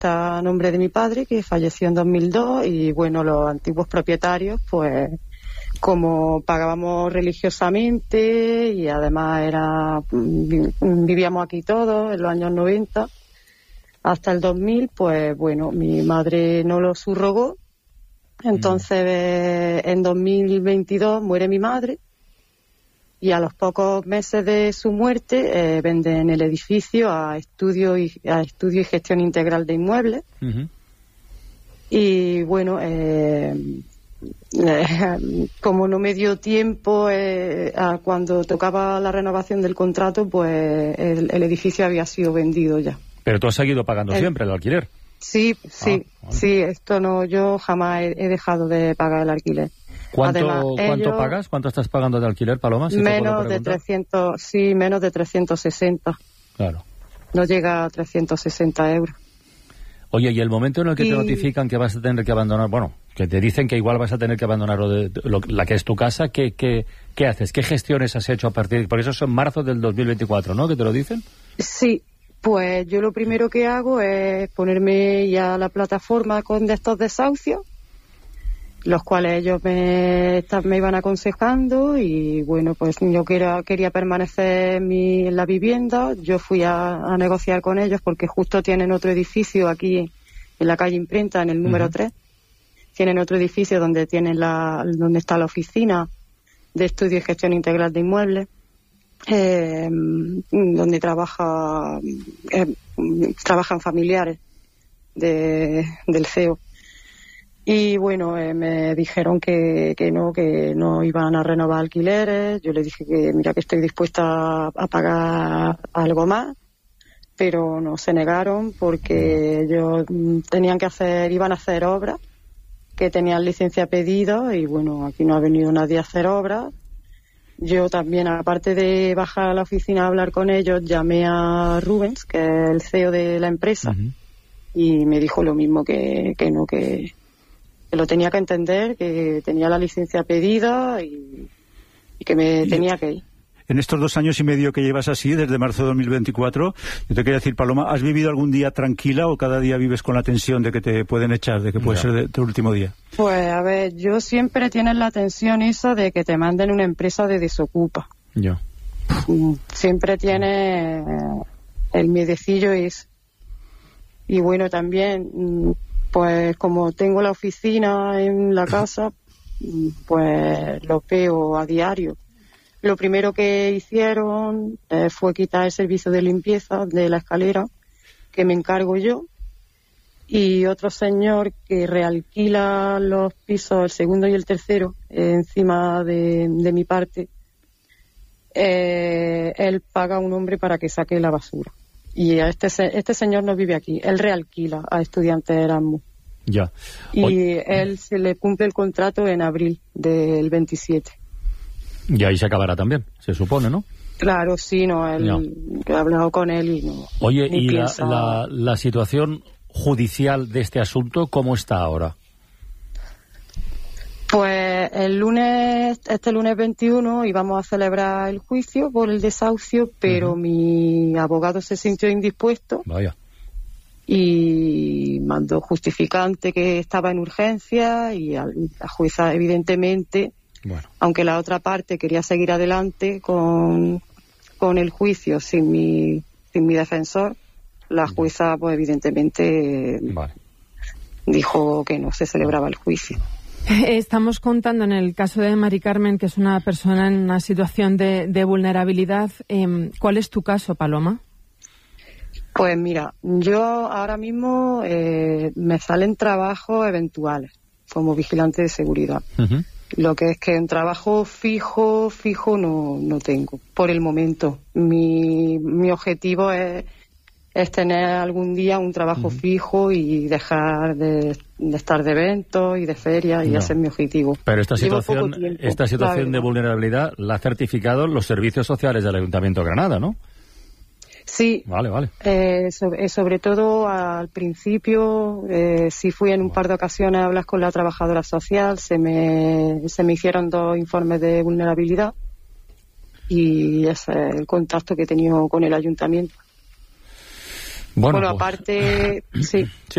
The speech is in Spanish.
está a nombre de mi padre, que falleció en 2002, y bueno, los antiguos propietarios, pues como pagábamos religiosamente y además vivíamos aquí todos en los años 90 hasta el 2000, pues bueno, mi madre no lo subrogó. Entonces en 2022 muere mi madre y a los pocos meses de su muerte venden el edificio a estudio y gestión integral de inmuebles. Y bueno, como no me dio tiempo cuando tocaba la renovación del contrato, pues el edificio había sido vendido ya. Pero tú has seguido pagando siempre el alquiler. Sí, vale. Sí, esto no, yo jamás he dejado de pagar el alquiler. ¿Cuánto pagas? ¿Cuánto estás pagando de alquiler, Paloma? Si menos de 300, menos de 360. Claro. No llega a 360 euros. Oye, y el momento en el que te notifican que vas a tener que abandonar, bueno, que te dicen que igual vas a tener que abandonar la que es tu casa, ¿qué haces? ¿Qué gestiones has hecho a partir de...? Por eso es en marzo del 2024, ¿no?, que te lo dicen. Sí, pues yo lo primero que hago es ponerme ya a la plataforma de estos desahucios, los cuales ellos me iban aconsejando, y bueno, pues yo quería permanecer en la vivienda. Yo fui a negociar con ellos porque justo tienen otro edificio aquí en la calle Imprenta, en el número 3. Tienen otro edificio donde donde está la oficina de estudio y gestión integral de inmuebles, donde trabajan familiares del CEO. Y bueno, me dijeron que no iban a renovar alquileres. Yo les dije que mira, que estoy dispuesta a pagar algo más, pero no, se negaron porque ellos iban a hacer obras, que tenían licencia pedida, y bueno, aquí no ha venido nadie a hacer obras. Yo también, aparte de bajar a la oficina a hablar con ellos, llamé a Rubens, que es el CEO de la empresa, y me dijo lo mismo, que lo tenía que entender, que tenía la licencia pedida y que me tenía que ir. En estos 2 años y medio que llevas así, desde marzo de 2024, yo te quería decir, Paloma, ¿has vivido algún día tranquila o cada día vives con la tensión de que te pueden echar, de que puede ser tu último día? Pues a ver, yo siempre tienes la tensión esa de que te manden una empresa de desocupa. Yo. Siempre tienes el miedecillo ese. Y bueno, también, pues como tengo la oficina en la casa, pues lo veo a diario. Lo primero que hicieron fue quitar el servicio de limpieza de la escalera, que me encargo yo, y otro señor que realquila los pisos, el segundo y el tercero, encima de mi parte. Él paga a un hombre para que saque la basura. Y este señor no vive aquí, él realquila a estudiantes de Erasmus. Ya. Y él se le cumple el contrato en abril del 27. Y ahí se acabará también, se supone, ¿no? Claro, sí, he hablado con él y no. Oye, ¿y la situación judicial de este asunto cómo está ahora? Pues este lunes 21 íbamos a celebrar el juicio por el desahucio, pero mi abogado se sintió indispuesto. Vaya. Y mandó justificante que estaba en urgencia, y la jueza, evidentemente, bueno, aunque la otra parte quería seguir adelante con el juicio sin mi defensor, la jueza, pues evidentemente, dijo que no se celebraba el juicio. Estamos contando en el caso de Mari Carmen, que es una persona en una situación de vulnerabilidad. ¿Cuál es tu caso, Paloma? Pues mira, yo ahora mismo me salen trabajos eventuales como vigilante de seguridad. Lo que es que un trabajo fijo no tengo por el momento. Mi objetivo es tener algún día un trabajo fijo y dejar de estar de eventos y de ferias, y ese es mi objetivo. Pero esta situación de vulnerabilidad la ha certificado los servicios sociales del Ayuntamiento de Granada, ¿no? Sí. Vale. Sobre todo al principio, sí fui en un par de ocasiones a hablar con la trabajadora social, se me hicieron 2 informes de vulnerabilidad, y ese es el contacto que he tenido con el ayuntamiento. Bueno, aparte, sí.